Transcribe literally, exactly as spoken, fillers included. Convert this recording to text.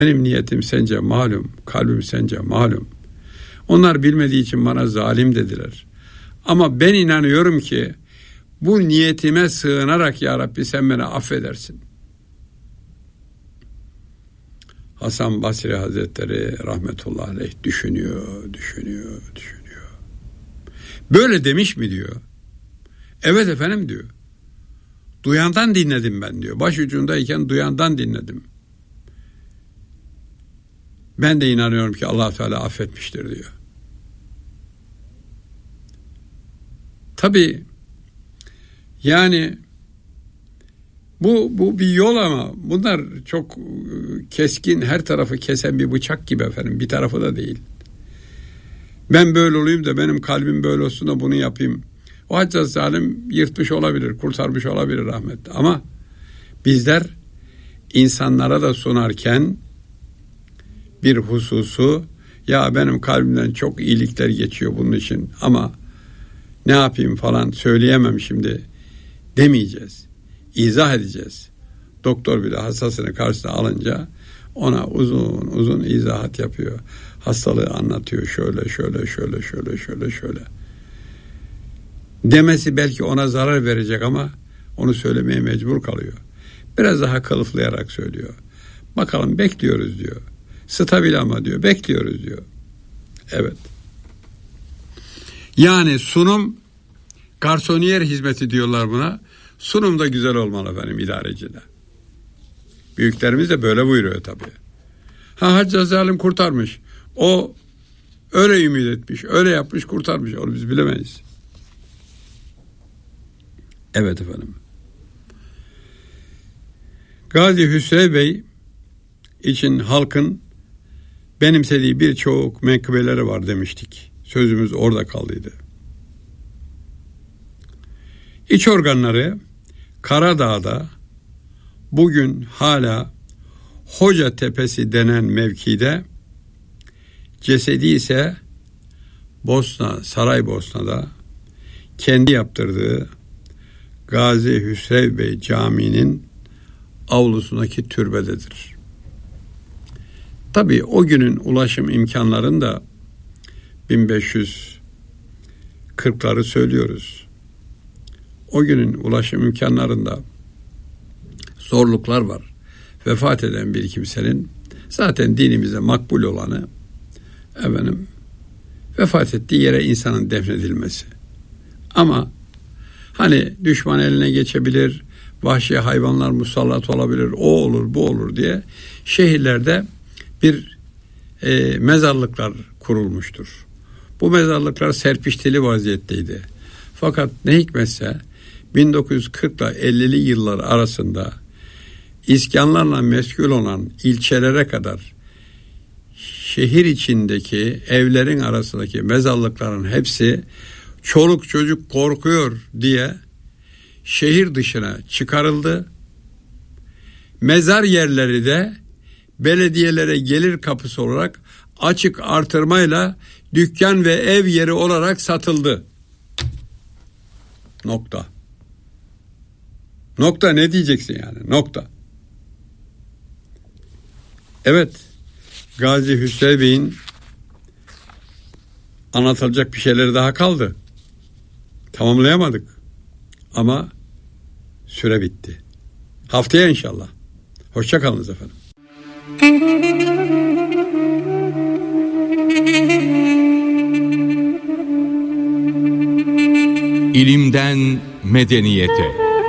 Benim niyetim sence malum, kalbim sence malum. Onlar bilmediği için bana zalim dediler. Ama ben inanıyorum ki bu niyetime sığınarak ya Rabbi sen beni affedersin. Hasan Basri Hazretleri rahmetullahi aleyh düşünüyor, düşünüyor, düşünüyor. Böyle demiş mi diyor. Evet efendim diyor. Duyandan dinledim ben diyor. Başucundayken duyandan dinledim. Ben de inanıyorum ki Allah Teala affetmiştir diyor. Tabii yani bu bu bir yol ama bunlar çok keskin, her tarafı kesen bir bıçak gibi efendim. Bir tarafı da değil. Ben böyle olayım da benim kalbim böyle olsun da bunu yapayım. O Hacca zalim yırtmış olabilir, kurtarmış olabilir rahmetli. Ama bizler insanlara da sunarken bir hususu, ya benim kalbimden çok iyilikler geçiyor bunun için ama ne yapayım falan söyleyemem şimdi demeyeceğiz. İzah edeceğiz. Doktor bile hastasını karşısına alınca ona uzun uzun izahat yapıyor. Hastalığı anlatıyor. Şöyle şöyle şöyle şöyle şöyle şöyle. Demesi belki ona zarar verecek ama onu söylemeye mecbur kalıyor. Biraz daha kılıflayarak söylüyor. Bakalım bekliyoruz diyor. Stabil ama diyor. Bekliyoruz diyor. Evet. Yani sunum, garsoniyer hizmeti diyorlar buna. Sunum da güzel olmalı efendim idarecide. Büyüklerimiz de böyle buyuruyor tabii. Ha Hacca zalim kurtarmış. O öyle ümit etmiş, öyle yapmış, kurtarmış. Onu biz bilemeyiz. Evet efendim. Gazi Hüsrev Bey için halkın benimsediği birçok menkıbeleri var demiştik. Sözümüz orada kaldıydı. İç organları Karadağ'da bugün hala Hoca Tepesi denen mevkide, cesedi ise Bosna, Saraybosna'da kendi yaptırdığı Gazi Hüsrev Bey Camii'nin avlusundaki türbededir. Tabii o günün ulaşım imkanlarını da bin beş yüz kırkları söylüyoruz. O günün ulaşım imkanlarında zorluklar var. Vefat eden bir kimsenin zaten dinimize makbul olanı efendim vefat ettiği yere insanın defnedilmesi. Ama hani düşman eline geçebilir, vahşi hayvanlar musallat olabilir, o olur, bu olur diye şehirlerde bir e, mezarlıklar kurulmuştur. Bu mezarlıklar serpiştili vaziyetteydi. Fakat ne hikmetse bin dokuz yüz kırk ile ellili yıllar arasında iskanlarla meşgul olan ilçelere kadar şehir içindeki evlerin arasındaki mezarlıkların hepsi çoluk çocuk korkuyor diye şehir dışına çıkarıldı. Mezar yerleri de belediyelere gelir kapısı olarak açık artırmayla dükkan ve ev yeri olarak satıldı. Nokta. Nokta ne diyeceksin yani? Nokta. Evet. Gazi Hüsrev Bey'in anlatılacak bir şeyleri daha kaldı. Tamamlayamadık. Ama süre bitti. Haftaya inşallah. Hoşça kalınız efendim. İlimden medeniyete.